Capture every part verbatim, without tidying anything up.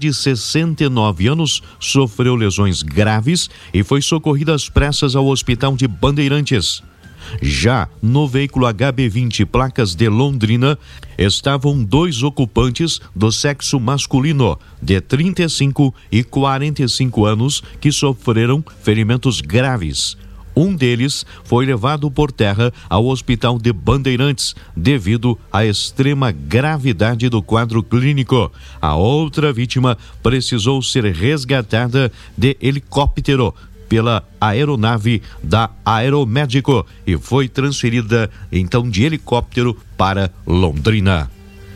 de sessenta e nove anos, sofreu lesões graves e foi socorrido às pressas ao hospital de Bandeirantes. Já no veículo H B vinte placas de Londrina, estavam dois ocupantes do sexo masculino, de trinta e cinco e quarenta e cinco anos, que sofreram ferimentos graves. Um deles foi levado por terra ao hospital de Bandeirantes, devido à extrema gravidade do quadro clínico. A outra vítima precisou ser resgatada de helicóptero pela aeronave da Aeromédico e foi transferida então de helicóptero para Londrina.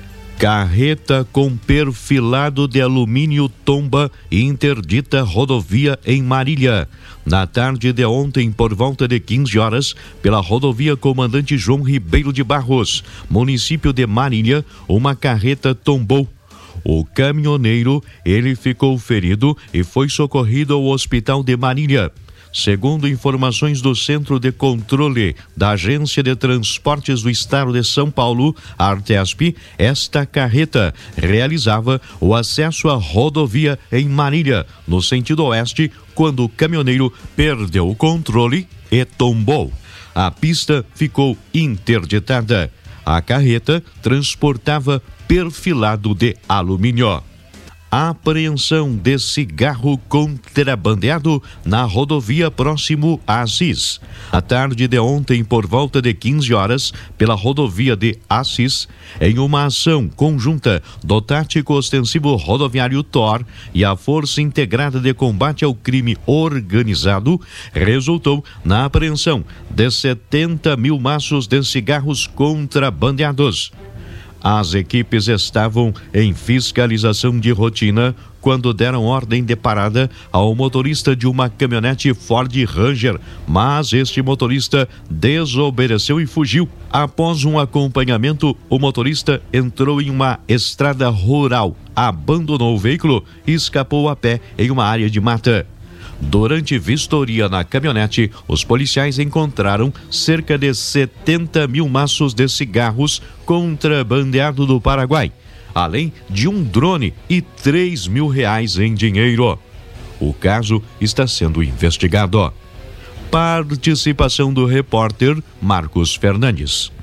Carreta com perfilado de alumínio tomba e interdita rodovia em Marília. Na tarde de ontem, por volta de quinze horas, pela rodovia Comandante João Ribeiro de Barros, município de Marília, uma carreta tombou. O caminhoneiro, ele ficou ferido e foi socorrido ao hospital de Marília. Segundo informações do Centro de Controle da Agência de Transportes do Estado de São Paulo, Artesp, esta carreta realizava o acesso à rodovia em Marília, no sentido oeste, quando o caminhoneiro perdeu o controle e tombou. A pista ficou interditada. A carreta transportava perfilado de alumínio. A apreensão de cigarro contrabandeado na rodovia próximo a Assis. À tarde de ontem, por volta de quinze horas, pela rodovia de Assis, em uma ação conjunta do Tático Ostensivo Rodoviário T O R e a Força Integrada de Combate ao Crime Organizado, resultou na apreensão de setenta mil maços de cigarros contrabandeados. As equipes estavam em fiscalização de rotina quando deram ordem de parada ao motorista de uma caminhonete Ford Ranger, mas este motorista desobedeceu e fugiu. Após um acompanhamento, o motorista entrou em uma estrada rural, abandonou o veículo e escapou a pé em uma área de mata. Durante vistoria na caminhonete, os policiais encontraram cerca de setenta mil maços de cigarros contrabandeado do Paraguai, além de um drone e três mil reais em dinheiro. O caso está sendo investigado. Participação do repórter Marcos Fernandes.